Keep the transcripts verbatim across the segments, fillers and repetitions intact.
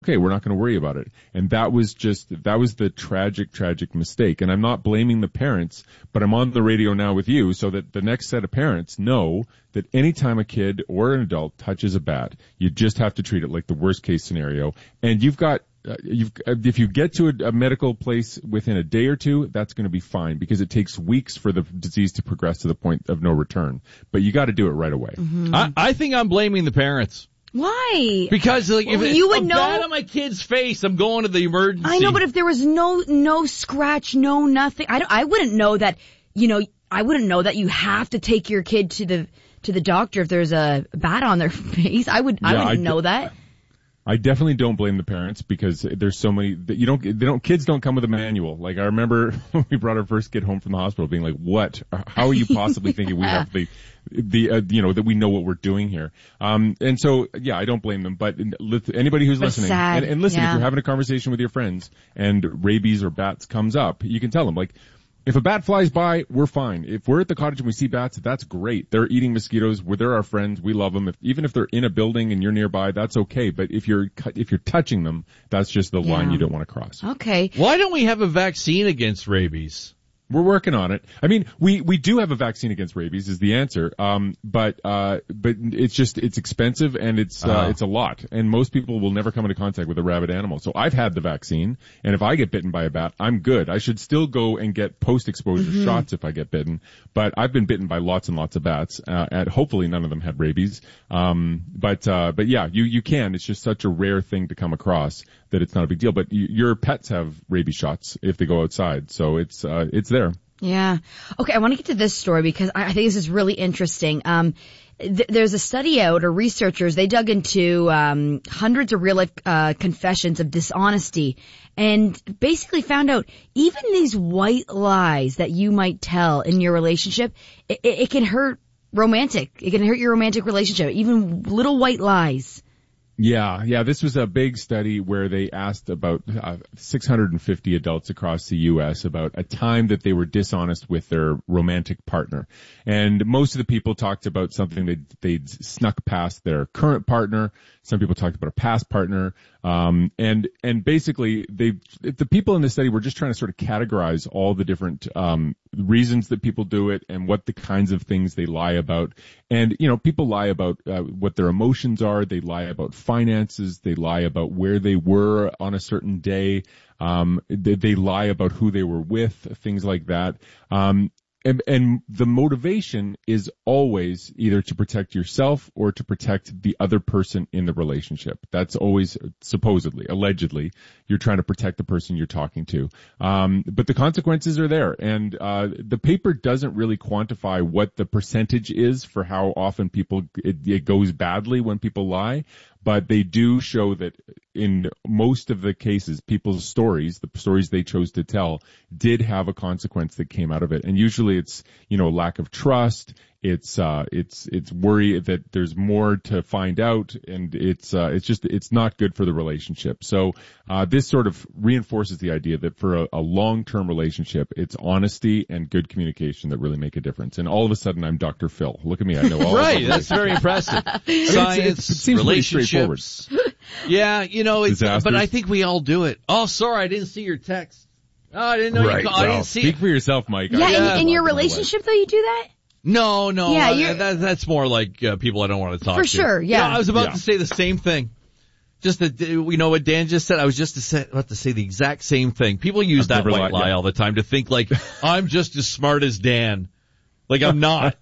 okay, we're not going to worry about it. And that was just, that was the tragic, tragic mistake. And I'm not blaming the parents, but I'm on the radio now with you so that the next set of parents know that anytime a kid or an adult touches a bat, you just have to treat it like the worst case scenario. And you've got, uh, you've, if you get to a, a medical place within a day or two, that's going to be fine because it takes weeks for the disease to progress to the point of no return. But you got to do it right away. Mm-hmm. I, I think I'm blaming the parents. Why? Because like, well, if you it's would a know bat on my kid's face, I'm going to the emergency. I know, but if there was no no scratch, no nothing, I don't, I wouldn't know that. You know, I wouldn't know that you have to take your kid to the to the doctor if there's a bat on their face. I would, I yeah, wouldn't I know d- that. I definitely don't blame the parents because there's so many that you don't, they don't, kids don't come with a manual. Like I remember when we brought our first kid home from the hospital being like, what, how are you possibly thinking we have the, the, uh, you know, that we know what we're doing here? Um, and so, yeah, I don't blame them, but anybody who's but listening, sad. and, and listen, yeah. if you're having a conversation with your friends and rabies or bats comes up, you can tell them like, if a bat flies by, we're fine. If we're at the cottage and we see bats, that's great. They're eating mosquitoes. We're, they're our friends. We love them. If, even if they're in a building and you're nearby, that's okay. But if you're if you're touching them, that's just the yeah. line you don't want to cross. Okay. Why don't we have a vaccine against rabies? We're working on it. I mean, we, we do have a vaccine against rabies is the answer. Um, but, uh, but it's just, it's expensive and it's, uh, uh-huh. it's a lot. And most people will never come into contact with a rabid animal. So I've had the vaccine and if I get bitten by a bat, I'm good. I should still go and get post-exposure mm-hmm. shots if I get bitten. But I've been bitten by lots and lots of bats, uh, and hopefully none of them had rabies. Um, but, uh, but yeah, you, you can. It's just such a rare thing to come across that it's not a big deal. But y- your pets have rabies shots if they go outside. So it's, uh, it's there. Yeah. Okay, I want to get to this story because I, I think this is really interesting. Um, th- there's a study out, or researchers, they dug into um, hundreds of real-life uh, confessions of dishonesty and basically found out even these white lies that you might tell in your relationship, it, it, it can hurt romantic. It can hurt your romantic relationship, even little white lies. Yeah, yeah, this was a big study where they asked about uh, six hundred fifty adults across the U S about a time that they were dishonest with their romantic partner. And most of the people talked about something that they'd snuck past their current partner. Some people talked about a past partner. Um, and, and basically they, the people in the study were just trying to sort of categorize all the different, um, reasons that people do it and what the kinds of things they lie about. And, you know, people lie about, uh, what their emotions are. They lie about finances. They lie about where they were on a certain day. Um, they, they lie about who they were with, things like that. Um, And, and the motivation is always either to protect yourself or to protect the other person in the relationship. That's always, supposedly, allegedly, you're trying to protect the person you're talking to. Um, but the consequences are there. And, uh, the paper doesn't really quantify what the percentage is for how often people, it, it goes badly when people lie. But they do show that in most of the cases, people's stories, the stories they chose to tell, did have a consequence that came out of it. And usually it's, you know, lack of trust. It's, uh, it's, it's worry that there's more to find out. And it's, uh, it's just, it's not good for the relationship. So, uh, this sort of reinforces the idea that for a, a long-term relationship, it's honesty and good communication that really make a difference. And all of a sudden, I'm Doctor Phil. Look at me. I know all Right. That's very impressive. Science, it seems relationships. Yeah, you know, it's, Disasters. but I think we all do it. Oh, sorry, I didn't see your text. Oh, I didn't know right. you called. I Well, didn't see speak it. for yourself, Mike. Yeah, I- in, in your relationship though, you do that? No, no, Yeah, uh, you're- that, that's more like uh, people I don't want to talk For to. sure, yeah. You know, I was about Yeah. to say the same thing. Just that, you know what Dan just said? I was just to say, about to say the exact same thing. People use I've that never white lied, lie yeah. all the time to think like, I'm just as smart as Dan. Like I'm not.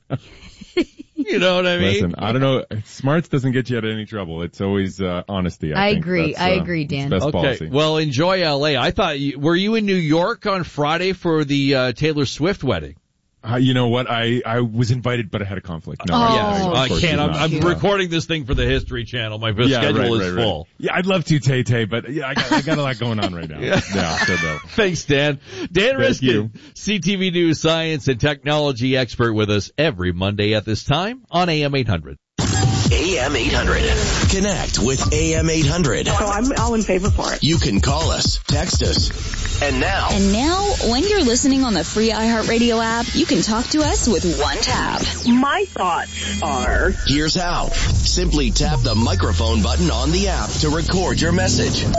You know what I mean? Listen, I don't know. Smarts doesn't get you out of any trouble. It's always uh, honesty. I, I think. agree. That's, I uh, agree, it's Dan. Best Okay, policy. well, enjoy L A. I thought, you, were you in New York on Friday for the uh, Taylor Swift wedding? Uh, you know what? I, I was invited, but I had a conflict. No, Oh, I, Yes, of I course can't. did I'm, not. I'm shoot. recording this thing for the History Channel. My Yeah, schedule right, is right, right. full. Yeah, I'd love to, Tay Tay, but yeah, I got, I got a lot going on right now. Yeah. yeah so no. Thanks, Dan. Dan Thank you. Riskin, C T V News science and technology expert with us every Monday at this time on A M eight hundred. A M eight hundred. Connect with A M eight hundred. So I'm all in favor for it. You can call us, text us. And now. And now, when you're listening on the free iHeartRadio app, you can talk to us with one tap. My thoughts are... Here's how. Simply tap the microphone button on the app to record your message.